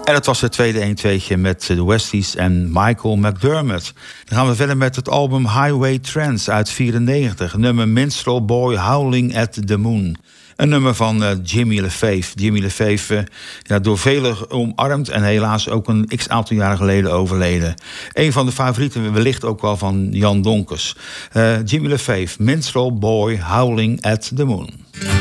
En dat was het tweede 1-2'tje met de Westies en Michael McDermott. Dan gaan we verder met het album Highway Trance uit 1994. Nummer Minstrel Boy Howling at the Moon. Een nummer van Jimmy LaFave. Jimmy LaFave, door velen omarmd en helaas ook een x-aantal jaren geleden overleden. Een van de favorieten wellicht ook wel van Jan Donkers. Jimmy LaFave, Minstrel Boy Howling at the Moon.